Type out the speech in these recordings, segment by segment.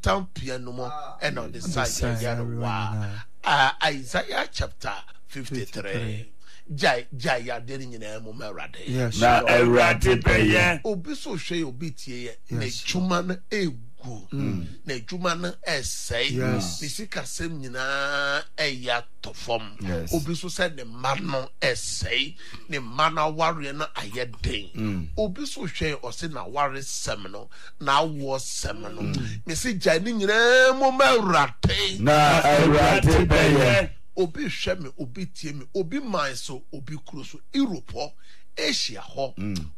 tampiano mo and on the side Isaiah chapter 53. Jaya deni nyina mu merade. Na erade peye. Obi so hwe obi tie na dwuma no egu. Na dwuma no esei. Ni sika sem nyina eya tofom. Obi so se ne ma no esei. Ne ma na ware no ayeden. Obi so hwe o se na ware sem no na wo sem no. Me se jaya ni nyina mu merade. Na erade peye. Obi hweme obi tie me obi man so obi kuro so Europe Asia ho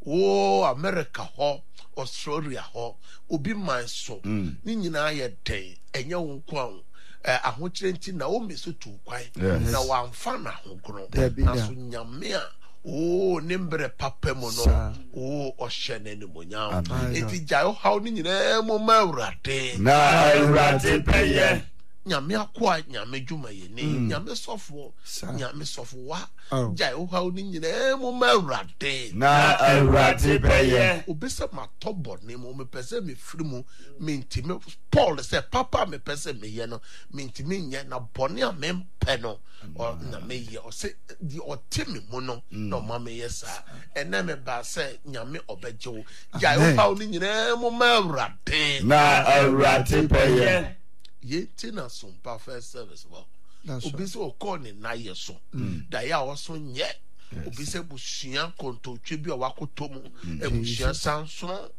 America ho Australia ho obi man so ni nyina ye den enye wo nkwan ahokyere nti na o meso tu kwan na wamfa na hogrono na so nyame a nembre papa mo no ohye ne monyam enti jayo haw ni nyina mo mawrade na urade peye. Nyame akwa nyame dwuma ye ni nyame sofo wa jai o ha oni nyina mo mawrade na awrade peye. Obese matobo ne mo me pese me firi mu mentime Paul say papa me pese me ye no mentime nye na bone a me mpe no na me ye o say di otemi mu no no ma me ye sa ene me ba say nyame obeje wo jai o ha oni nyina mo mawrade na awrade peye. Yeti na sumpa first service well. Obi se o call ni na yeso. Da ya oso nye. Obi se busuan kontotwe bi o wakotomu. Ebusuan sanson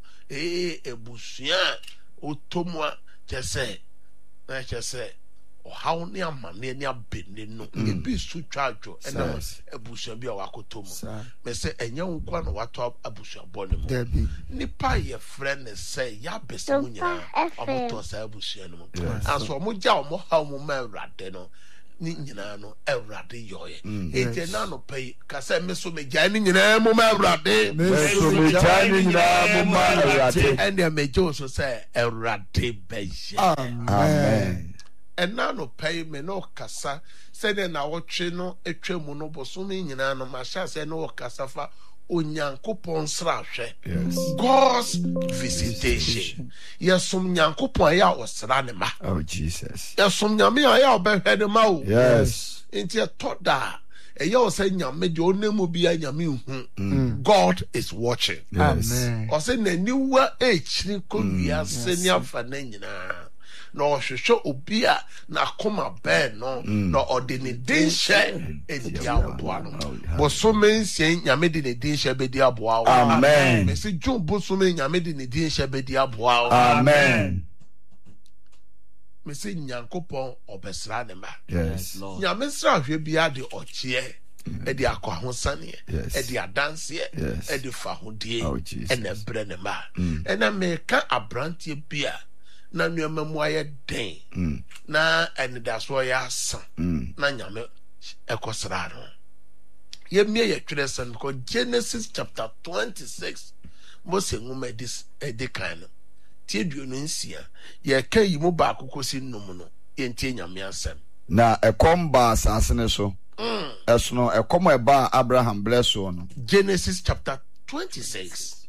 ebusuan otomu a chese. Na chese o hawo ni amane ni abene no. Ebi su twajo ena ebusuan bi o wakotomu. Me se enya nkwa na wato abusuan bone mo. Nipa ye friend say ya bese munya omoto sa abusuan no. Aso mo ja mo ha mo ma urade no. Ni nyina no urade yoye. Ete na no pay ka say me so me ja ni nyina mo ma urade. Me so me ja ni nyina mo ma urade. And there me jo so say urade beje. Amen. And now no pay me no kasa say na wotwe no etwemu no boso me nyina no ma sha say no kasa fa onyankopon sra hwe. God's visitation. Yesom nyankopon ya osra ne ma. Oh Jesus. Yesom nyame ya obehwe ne ma o. Yes. Enti toda eya say nyame de onemu bia nyame hu. God is watching. Yes. Amen. O say na niwa echiri ko wiase ni afa na nyina. No hwehwe obi a na koma ben no no odini dinhye edi aboa no boso mensie nyame di ne dinhye bedi aboa. Amen. Me se John boso men nyame di ne dinhye bedi aboa. Amen. Me se nyankopon obesra ne ma. Yes. Nyame sra hwe bia de okie edi akwa hosane edi adanse edi fa hodie ena bre ne ma ena me ka abrantie bia na nuema mu aye den na enidaso ya asa na nyame ekosra no ye mie ye twere san ko Genesis chapter 26 Mose nguma dis edikan no tie duonu nsia ye ka yi mu ba akokosi nnum no ye ntie nyame asem na ekomba asase ne so esono ekomo eba Abraham blesso no Genesis chapter 26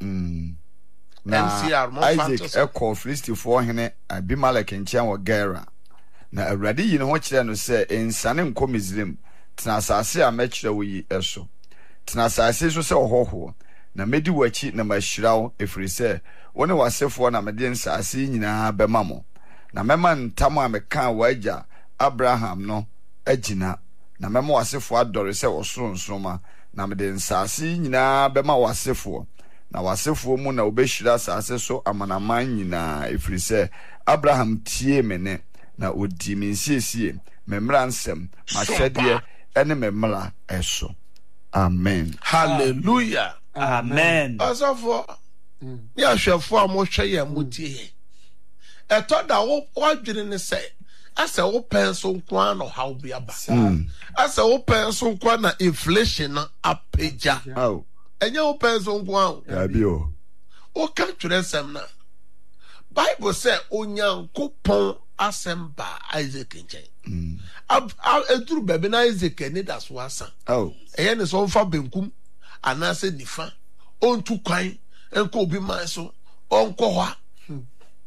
na Isaac eko Filistifo hene Abimelech nkyɛn wɔ Gera na awurade yi ne ho kyerɛ no sɛ ensane nkɔ Misraim tena asase a mɛkyerɛ wo yi ɛso tena asase so sɛ ɔhɔho na medi wachi na mahyira wo efiri sɛ wo ne wasefo na mede nsase nyinaa bɛma mo na mɛma ntam a meka wagya Abraham no agina na mɛma wasefo adɔre sɛ ɔsoro nsoroma na mede nsase nyinaa bɛma wasefo na wasefo mu na obɛhyira asase so amanaman nyinaa efiri sɛ Abraham tie me ne na odi me nsiesie memra nsɛm mahyɛdeɛ ɛne memra ɛso. Amen. Hallelujah. Amen. Asafo ni ahwefo a mo hwɛ yɛ motie ɛtɔ da wo adwene ne sɛ asa wo penso nkwa no how be aba asa wo penso nkwa na inflation na apagya enya wo penso nkwa ya bi o ka twere sem na Bible say onyankopon asem ba Isaac nchen eduru bebe na Isaac ni da so asa eye ne so mfa benkum anase nifa ontu kwan enko obi man so onko hwa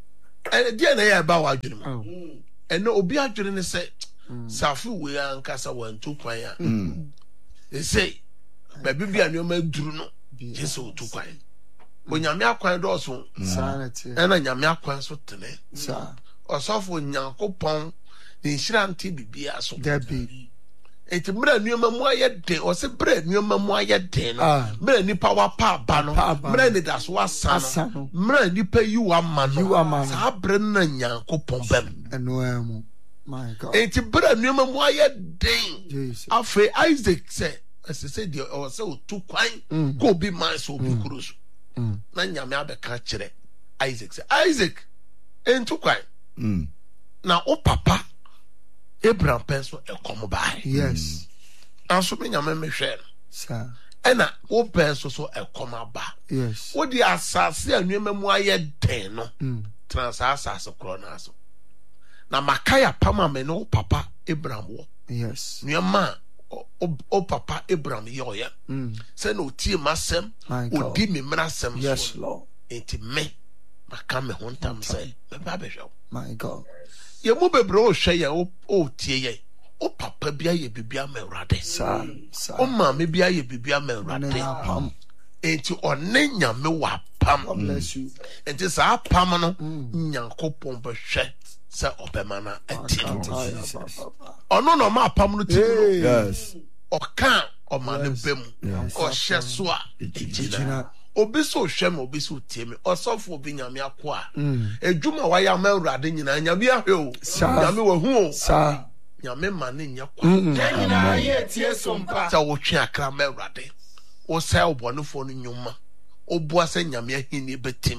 And the day about what you and no be actually say, Safi, we are Cassa 1 2 quiet. They say, baby, be a new man, Druno, just so too quiet. When Yamia quiet also, sanity, and a Yamia quiet so today, sir, or soft when Yanko Pong, the Shanty be as so there be. It's bread new memoir day or say bread new memoir day. Bread ni power pa bano. Bread that's what son. Bread you pay you 1 man. You are man. I bring a yanko pombem. And no, my God. It's bread new memoir day. After Isaac said, as I said, you are so too quiet. Go be my so be cruise. Nanya me abe catch it. Isaac said, Isaac ain't too quiet. Now, oh, papa. Abraham pencil a come by. Yes. And so many men share. Sir. And a old pencil so a come by. Yes. What the assassin and your memoir den no. Transas of Cronaso. Now Makaya Pama me no papa Abraham wo. Yes. Your man o papa Abraham yoya. Say no tea masem o di me mrasem. Yes, Lord. Ain't me. Makame hontam say. My God. You move a bro, share o tea. O papa be a bibia merade. Sir, o mammy be a bibia merade. Ain't you or nenya me wa pam? Bless you. And this our pamano, Yanko Pompa shed, Sir Obemana, and Tim. Or no, my pamano, yes. Or can't, or man, bim, or shaswa, Obiso shem obiso temi osofo bi nyame akwa edwuma wa ya mawrade nyina nyame ahwe nyame wa hu sa nyame mane nya kwa nyina ye tie sompa sa wo twe akra mawrade wo sai obonofo no nyuma oboa se nyame ahini betim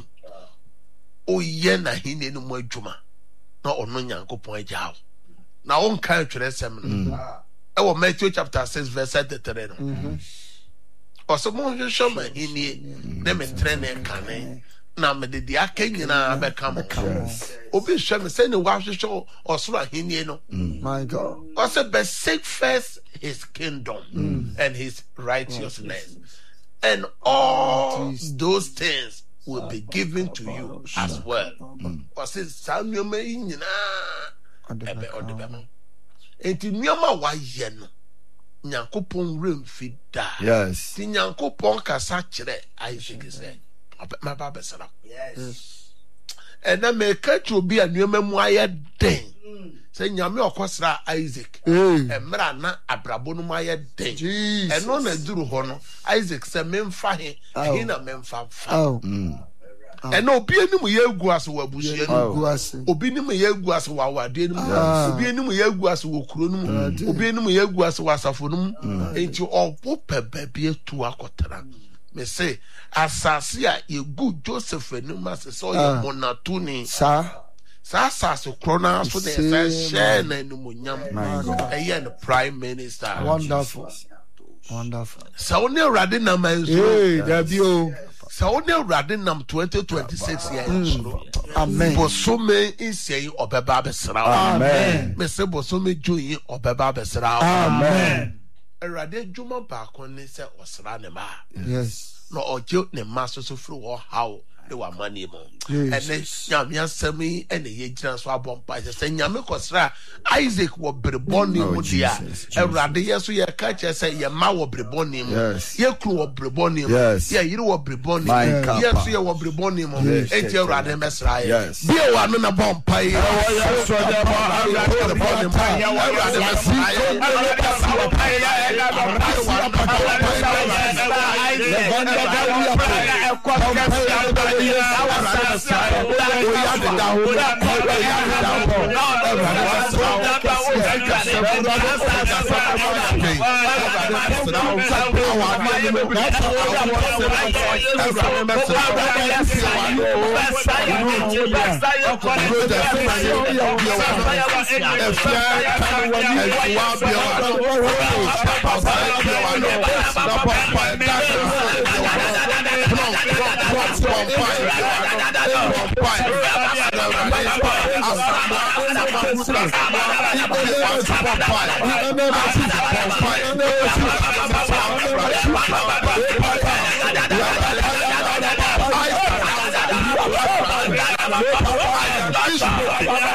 o ye na hini no mu adwuma na ono nyankopon agyaw na won kan twere sem no e wo Matthew chapter 6 verse 33 no also mon show my ini na me train kan na me de aka nyina be kam obi show me say ne wa show osoro ahini no my God also but seek first his kingdom and his righteousness and all those things will be given to you as well. Also sanyo me nyina ebe odebem enti nyoma wa ye no Nyankopon remfida. Yes. Ti Nyankopon kasa kire Isaac say. My baba said. Yes. And then me catch obi anuema mu aye den. Say nyame okosra Isaac. Emra na abrabo no mu aye den. And no na duru ho no Isaac say memfa he na memfa fa. And no be any ye gu as wa busie no obi ni ye gu as wa wade no obi ni ye gu as wo kuro no obi ni ye gu as wa asafo no enti opo pebebe etu akotara me say asase a ye gu Joseph enu ma se so ye monatu ni sa asase krona so de say share na enu monyam eye the prime minister. Wonderful so ne rade na manzo that be o so only radin nam 2026 years. Amen. Bosome insei obeba besra. Amen. Me se bosome joyi obeba besra. Amen. Erade djuma ba kon ne se osra ne ma. Yes. No ojo ne ma so fru wo how de wa mani mo. Ene nyame asemi ene ye gina so abompa se nyame kosra Isaac wo breboni mu dia. Erade yeso ye ka che se ye ma wo breboni mu. Ye kru wo breboni mu. Ye yiri wo breboni mu. Yeso ye wo breboni mu. Enti erade mesra ye. Bia wa no na bompa ye. Yeso de breboni mu. Erade mesra ye.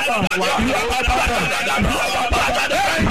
Papa,